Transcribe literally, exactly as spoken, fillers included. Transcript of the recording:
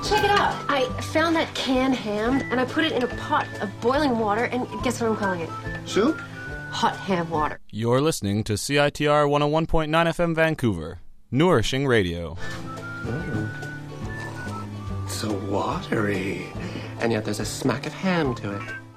Check it out. I found that canned ham, and I put it in a pot of boiling water, and guess what I'm calling it? Soup? Hot ham water. You're listening to C I T R one oh one point nine F M Vancouver, Nourishing Radio. Mm. So watery. And yet there's a smack of ham to it.